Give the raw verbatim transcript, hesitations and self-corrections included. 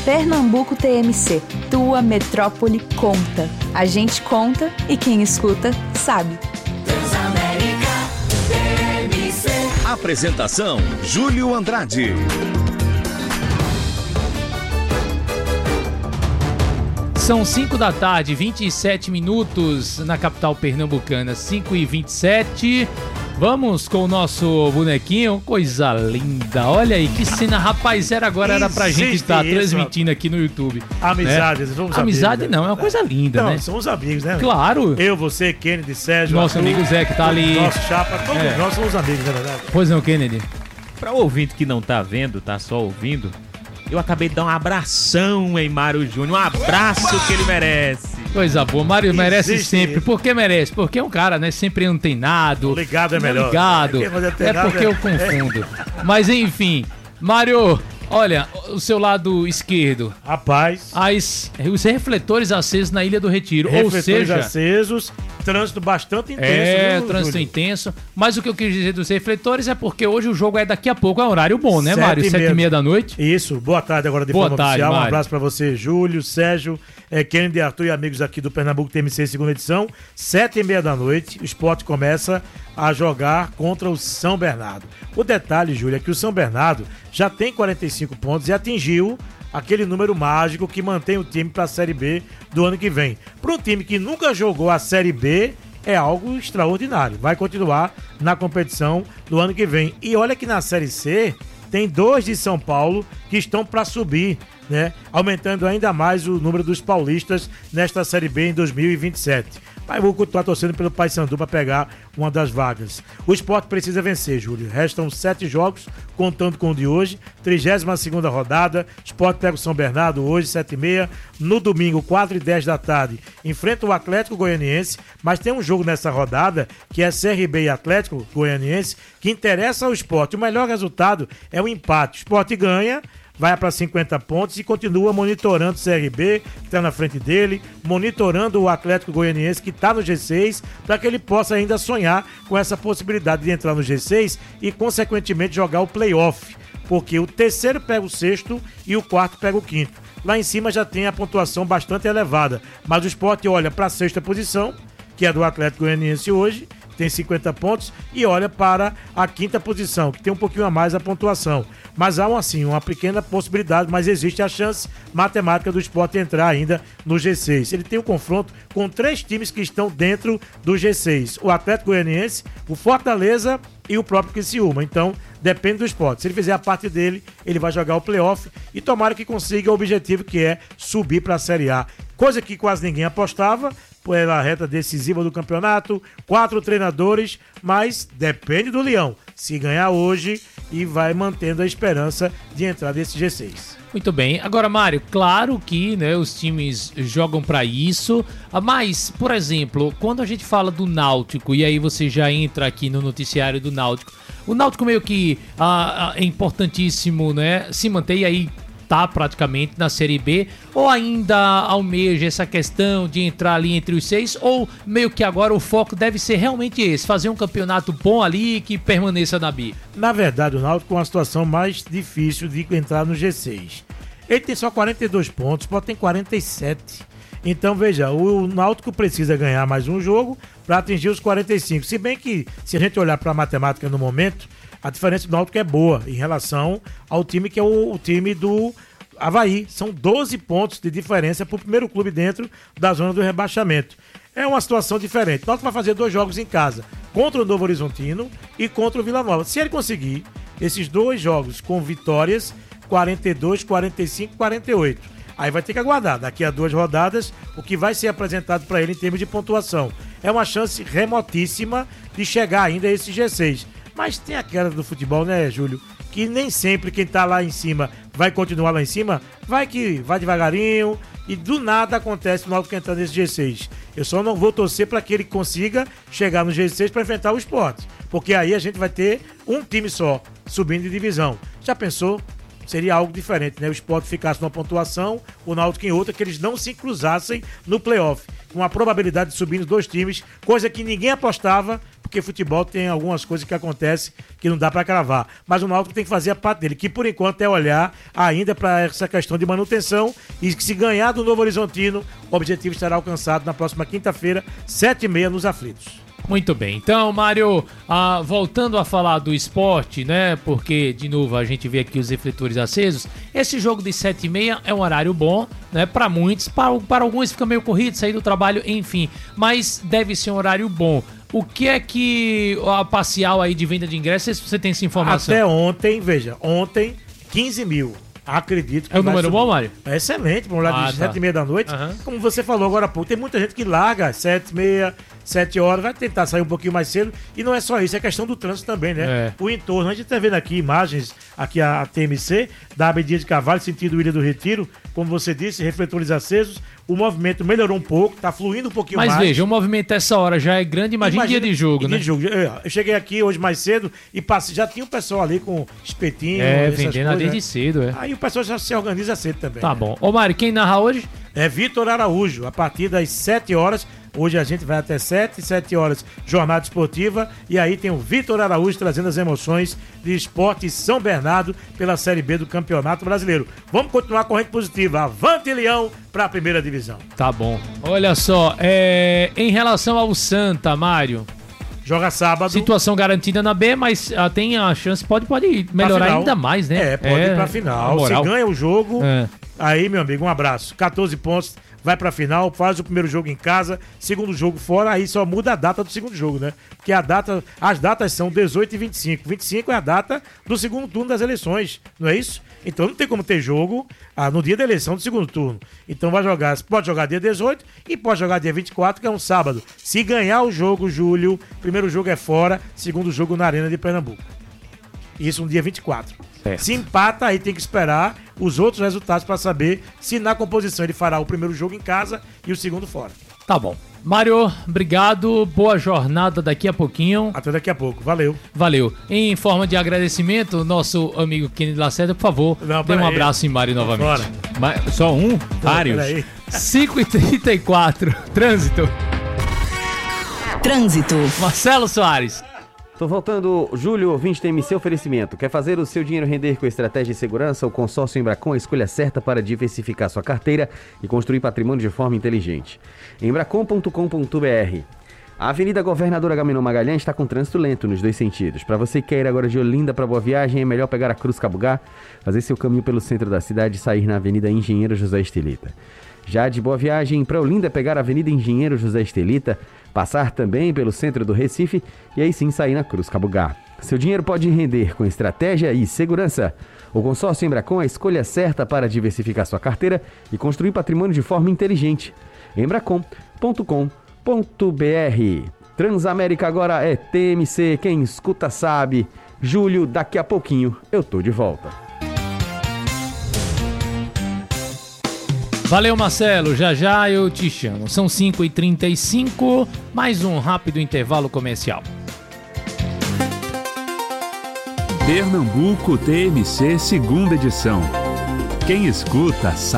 Pernambuco T M C, tua metrópole conta. A gente conta e quem escuta sabe. Transamérica T M C. Apresentação: Júlio Andrade. São cinco da tarde, vinte e sete minutos na capital pernambucana, cinco e vinte e sete. Vamos com o nosso bonequinho, coisa linda. Olha aí, que cena, rapaz, era agora, era pra Existe gente estar isso, transmitindo aqui no YouTube. Amizades, né? vamos Amizade amigos, não, é uma coisa linda, não, né? Somos amigos, né? Claro. Eu, você, Kennedy, Sérgio, Nosso Arthur, amigo Zé que tá ali. Nosso chapa, todos É. nós somos amigos, na verdade. Pois não, Kennedy. Para o ouvinte que não tá vendo, tá só ouvindo, eu acabei de dar um abração em Mário Júnior, um abraço que ele merece. Coisa boa, Mário merece Existe sempre. isso. Por que merece? Porque é um cara, né, sempre antenado. Ligado é Não melhor. Ligado. É, mas É antenado porque é- eu confundo. Mas enfim, Mário, olha, o seu lado esquerdo. Rapaz, As, os refletores acesos na Ilha do Retiro. Ou refletores seja, acesos, trânsito bastante intenso. é, viu, trânsito Júlio? intenso. Mas o que eu quis dizer dos refletores é porque hoje o jogo é daqui a pouco, é um horário bom, né, Sete Mário? e Sete meia. e meia da noite. Isso, boa tarde agora de Boa forma tarde, oficial. Um Mário. abraço pra você, Júlio, Sérgio, é, Kennedy, Arthur e amigos aqui do Pernambuco T M C segunda edição. Sete e meia da noite, o Sport começa a jogar contra o São Bernardo. O detalhe, Júlio, é que o São Bernardo já tem quarenta e cinco pontos e atingiu aquele número mágico que mantém o time para a Série B do ano que vem. Para um time que nunca jogou a Série B, é algo extraordinário. Vai continuar na competição do ano que vem. E olha que na Série C tem dois de São Paulo que estão para subir, né? Aumentando ainda mais o número dos paulistas nesta Série B em dois mil e vinte e sete. Mas vou continuar torcendo pelo Paysandu para pegar uma das vagas. O Sport precisa vencer, Júlio. Restam sete jogos, contando com o de hoje. trigésima segunda rodada. Sport pega o São Bernardo hoje, sete e meia. No domingo, quatro e dez da tarde, enfrenta o Atlético Goianiense. Mas tem um jogo nessa rodada, que é C R B e Atlético Goianiense, que interessa ao Sport. O melhor resultado é o empate. O Sport ganha, vai para cinquenta pontos e continua monitorando o C R B, que está na frente dele, monitorando o Atlético Goianiense, que está no G seis, para que ele possa ainda sonhar com essa possibilidade de entrar no G seis e, consequentemente, jogar o play-off, porque o terceiro pega o sexto e o quarto pega o quinto. Lá em cima já tem a pontuação bastante elevada, mas o Sport olha para a sexta posição, que é do Atlético Goianiense hoje, tem cinquenta pontos, e olha para a quinta posição, que tem um pouquinho a mais a pontuação. Mas há, um, assim, uma pequena possibilidade, mas existe a chance matemática do Sport entrar ainda no G seis. Ele tem um confronto com três times que estão dentro do G seis. O Atlético Goianiense, o Fortaleza e o próprio Criciúma. Então, depende do Sport. Se ele fizer a parte dele, ele vai jogar o playoff e tomara que consiga o objetivo, que é subir para a Série A. Coisa que quase ninguém apostava, pela reta decisiva do campeonato, quatro treinadores, mas depende do Leão. Se ganhar hoje, e vai mantendo a esperança de entrar nesse G seis. Muito bem. Agora, Mário, claro que, né, os times jogam pra isso, mas, por exemplo, quando a gente fala do Náutico, e aí você já entra aqui no noticiário do Náutico, o Náutico meio que ah, é importantíssimo, né, se manter aí, tá praticamente na Série B, ou ainda almeja essa questão de entrar ali entre os seis, ou meio que agora o foco deve ser realmente esse, fazer um campeonato bom ali que permaneça na B? Na verdade, o Náutico com uma situação mais difícil de entrar no G seis. Ele tem só quarenta e dois pontos, pode ter quarenta e sete. Então, veja, o Náutico precisa ganhar mais um jogo para atingir os quarenta e cinco. Se bem que, se a gente olhar para a matemática no momento, a diferença do Náutico é boa em relação ao time que é o, o time do Avaí. São doze pontos de diferença para o primeiro clube dentro da zona do rebaixamento. É uma situação diferente. O Náutico vai fazer dois jogos em casa, contra o Novo Horizontino e contra o Vila Nova. Se ele conseguir esses dois jogos com vitórias, quarenta e dois, quarenta e cinco, quarenta e oito. Aí vai ter que aguardar, daqui a duas rodadas, o que vai ser apresentado para ele em termos de pontuação. É uma chance remotíssima de chegar ainda a esse G seis. Mas tem aquela do futebol, né, Júlio? Que nem sempre quem tá lá em cima vai continuar lá em cima. Vai que vai devagarinho e do nada acontece o Náutico entrar nesse G seis. Eu só não vou torcer para que ele consiga chegar no G seis para enfrentar o Sport. Porque aí a gente vai ter um time só subindo de divisão. Já pensou? Seria algo diferente, né? O Sport ficasse numa pontuação, o Náutico em outra, que eles não se cruzassem no playoff. Com a probabilidade de subir nos dois times, coisa que ninguém apostava, porque futebol tem algumas coisas que acontecem que não dá para cravar. Mas o Náutico tem que fazer a parte dele, que por enquanto é olhar ainda para essa questão de manutenção e que se ganhar do Novo Horizontino, o objetivo estará alcançado na próxima quinta-feira, sete e meia nos Aflitos. Muito bem, então, Mário, ah, voltando a falar do esporte, né, porque, de novo, a gente vê aqui os refletores acesos, esse jogo de sete e meia é um horário bom, né, para muitos, para, para alguns fica meio corrido, sair do trabalho, enfim, mas deve ser um horário bom. O que é que a parcial aí de venda de ingressos, se você tem essa informação? Até ontem, veja, ontem, quinze mil. Acredito que é um número bom, Mário? É excelente, para um lado Ah, de tá. sete e meia da noite. Aham. Como você falou agora há pouco, tem muita gente que larga sete e meia, sete horas, vai tentar sair um pouquinho mais cedo. E não é só isso, é questão do trânsito também, né? É. O entorno, a gente tá vendo aqui imagens, aqui a T M C, da Abdias de Carvalho, sentido Ilha do Retiro. Como você disse, refletores acesos. O movimento melhorou um pouco, tá fluindo um pouquinho Mas mais. veja, o movimento essa hora já é grande, imagina dia de jogo, e né? de jogo. Eu eu cheguei aqui hoje mais cedo e passei, já tinha o pessoal ali com espetinho. É, essas vendendo coisas, desde né? cedo, é. Aí o pessoal já se organiza cedo também. Tá né? bom. Ô, Mário, quem narra hoje? É Vitor Araújo, a partir das sete horas. Hoje a gente vai até sete, sete horas, jornada esportiva. E aí tem o Vitor Araújo trazendo as emoções de Esporte São Bernardo pela Série B do Campeonato Brasileiro. Vamos continuar a corrente positiva. Avante, Leão, para a primeira divisão. Tá bom. Olha só, é... em relação ao Santa, Mário, Joga sábado. situação garantida na B, mas ah, tem a chance, pode, pode melhorar final. ainda mais, né? É, pode ir pra final. a moral. Se ganha o jogo, É. aí, meu amigo, um abraço. catorze pontos, vai pra final, faz o primeiro jogo em casa, segundo jogo fora, aí só muda a data do segundo jogo, né? Porque a data, as datas são dezoito e vinte e cinco. vinte e cinco é a data do segundo turno das eleições, não é isso? Então não tem como ter jogo ah, no dia da eleição do segundo turno. Então vai jogar, pode jogar dia dezoito e pode jogar dia vinte e quatro, que é um sábado. Se ganhar o jogo, Júlio, primeiro jogo é fora, segundo jogo na Arena de Pernambuco. Isso no dia vinte e quatro. Certo. Se empata, aí tem que esperar os outros resultados para saber se na composição ele fará o primeiro jogo em casa e o segundo fora. Tá bom. Mário, obrigado. Boa jornada daqui a pouquinho. Até daqui a pouco. Valeu. Valeu. Em forma de agradecimento, nosso amigo Kennedy Lacerda, por favor, Não, dê um pera aí. abraço em Mário novamente. Bora. Mas só um? Vários? Peraí. cinco e trinta e quatro. Trânsito. Trânsito. Marcelo Soares. Tô voltando, Júlio, ouvinte T M C Oferecimento. Quer fazer o seu dinheiro render com estratégia de segurança? O consórcio Embracon é a escolha certa para diversificar sua carteira e construir patrimônio de forma inteligente. embracon ponto com ponto br. A Avenida Governador Agamenon Magalhães está com trânsito lento nos dois sentidos. Para você que quer ir agora de Olinda para Boa Viagem, é melhor pegar a Cruz Cabugá, fazer seu caminho pelo centro da cidade e sair na Avenida Engenheiro José Estelita. Já de Boa Viagem para Olinda, pegar a Avenida Engenheiro José Estelita, passar também pelo centro do Recife e aí sim sair na Cruz Cabugá. Seu dinheiro pode render com estratégia e segurança. O consórcio Embracon é a escolha certa para diversificar sua carteira e construir patrimônio de forma inteligente. embracon ponto com ponto br. Transamérica agora é T M C, quem escuta sabe. Júlio, daqui a pouquinho eu tô de volta. Valeu, Marcelo. Já já eu te chamo. São cinco e trinta e cinco, mais um rápido intervalo comercial. Pernambuco T M C, segunda edição. Quem escuta sabe.